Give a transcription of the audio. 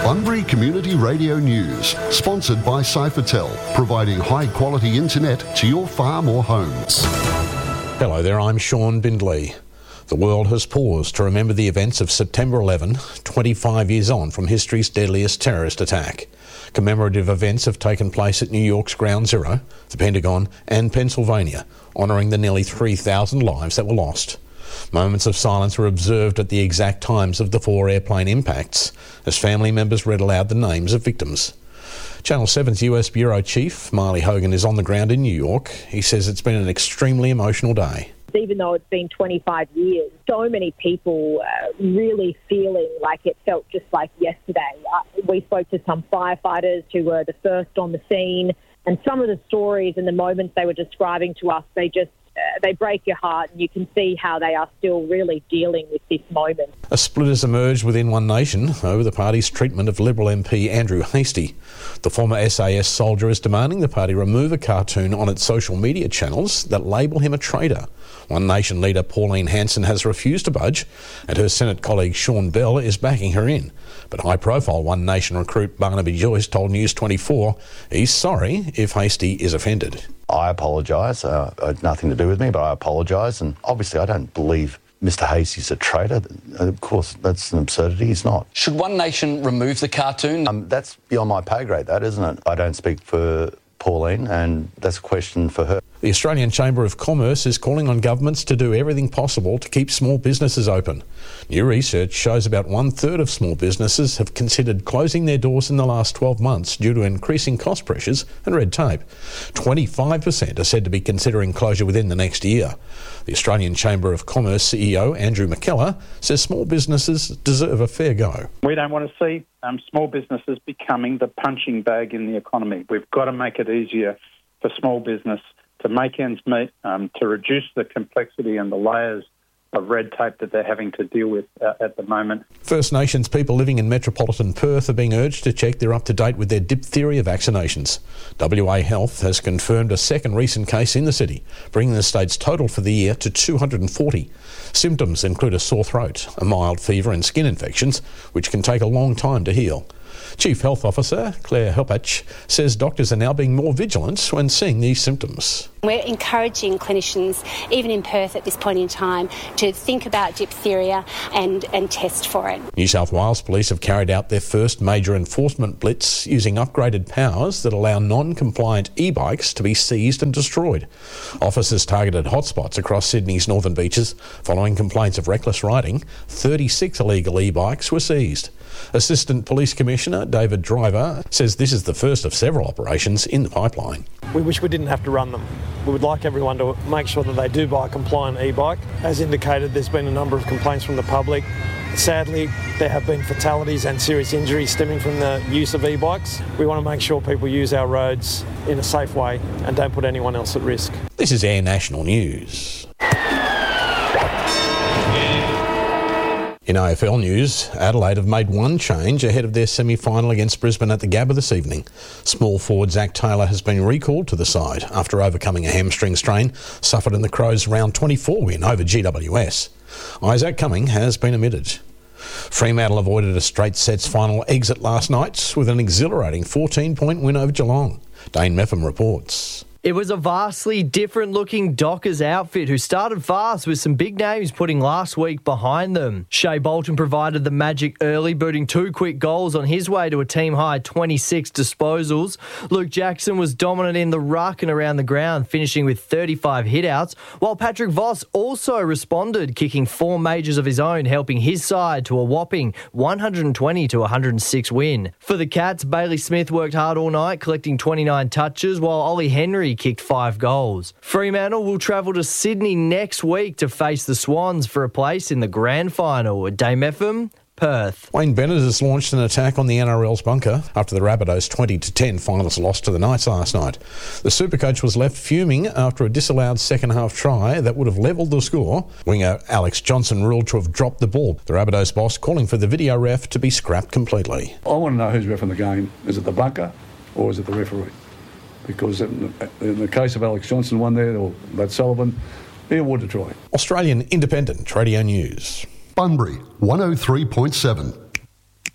Bunbury Community Radio News, sponsored by Cyphertel, providing high-quality internet to your farm or homes. Hello there, I'm Sean Bindley. The world has paused to remember the events of September 11, 25 years on from history's deadliest terrorist attack. Commemorative events have taken place at New York's Ground Zero, the Pentagon and Pennsylvania, honouring the nearly 3,000 lives that were lost. Moments of silence were observed at the exact times of the 4 airplane impacts as family members read aloud the names of victims. Channel 7's US Bureau Chief, Marley Hogan, is on the ground in New York. He says it's been an extremely emotional day. Even though it's been 25 years, so many people really feeling like it felt just like yesterday. We spoke to some firefighters who were the first on the scene, and some of the stories and the moments they were describing to us, they break your heart, and you can see how they are still really dealing with this moment. A split has emerged within One Nation over the party's treatment of Liberal MP Andrew Hastie. The former SAS soldier is demanding the party remove a cartoon on its social media channels that label him a traitor. One Nation leader Pauline Hanson has refused to budge, and her Senate colleague Sean Bell is backing her in. But high-profile One Nation recruit Barnaby Joyce told News 24 he's sorry if Hastie is offended. I apologise. It had nothing to do with me, but I apologise. And obviously I don't believe Mr Hastie's a traitor. Of course, that's an absurdity. He's not. Should One Nation remove the cartoon? That's beyond my pay grade, that, isn't it? I don't speak for Pauline, and that's a question for her. The Australian Chamber of Commerce is calling on governments to do everything possible to keep small businesses open. New research shows about 1/3 of small businesses have considered closing their doors in the last 12 months due to increasing cost pressures and red tape. 25% are said to be considering closure within the next year. The Australian Chamber of Commerce CEO Andrew McKellar says small businesses deserve a fair go. We don't want to see small businesses becoming the punching bag in the economy. We've got to make it easier for small business to make ends meet, to reduce the complexity and the layers of red tape that they're having to deal with at the moment. First Nations people living in metropolitan Perth are being urged to check they're up to date with their diphtheria vaccinations. WA Health has confirmed a second recent case in the city, bringing the state's total for the year to 240. Symptoms include a sore throat, a mild fever and skin infections, which can take a long time to heal. Chief Health Officer Claire Hopach says doctors are now being more vigilant when seeing these symptoms. We're encouraging clinicians, even in Perth at this point in time, to think about diphtheria and test for it. New South Wales Police have carried out their first major enforcement blitz using upgraded powers that allow non-compliant e-bikes to be seized and destroyed. Officers targeted hotspots across Sydney's northern beaches. Following complaints of reckless riding, 36 illegal e-bikes were seized. Assistant Police Commissioner David Driver says this is the first of several operations in the pipeline. We wish we didn't have to run them. We would like everyone to make sure that they do buy a compliant e-bike. As indicated, there's been a number of complaints from the public. Sadly, there have been fatalities and serious injuries stemming from the use of e-bikes. We want to make sure people use our roads in a safe way and don't put anyone else at risk. This is Air National News. In AFL news, Adelaide have made one change ahead of their semi-final against Brisbane at the Gabba this evening. Small forward Zach Taylor has been recalled to the side after overcoming a hamstring strain suffered in the Crows' round 24 win over GWS. Isaac Cumming has been omitted. Fremantle avoided a straight sets final exit last night with an exhilarating 14-point win over Geelong. Dane Meffam reports. It was a vastly different-looking Dockers outfit who started fast with some big names putting last week behind them. Shea Bolton provided the magic early, booting 2 quick goals on his way to a team-high 26 disposals. Luke Jackson was dominant in the ruck and around the ground, finishing with 35 hitouts, while Patrick Voss also responded, kicking 4 majors of his own, helping his side to a whopping 120-106 win. For the Cats, Bailey Smith worked hard all night, collecting 29 touches, while Ollie Henry kicked 5 goals. Fremantle will travel to Sydney next week to face the Swans for a place in the grand final. Dame FM, Perth. Wayne Bennett has launched an attack on the NRL's bunker after the Rabbitohs' 20-10 finals loss to the Knights last night. The Supercoach was left fuming after a disallowed second-half try that would have levelled the score. Winger Alex Johnson ruled to have dropped the ball. The Rabbitohs boss calling for the video ref to be scrapped completely. I want to know who's reffing the game. Is it the bunker or is it the referee? Because in the case of Alex Johnson, one there, or Matt Sullivan, he awarded a try. Australian Independent Radio News. Bunbury 103.7.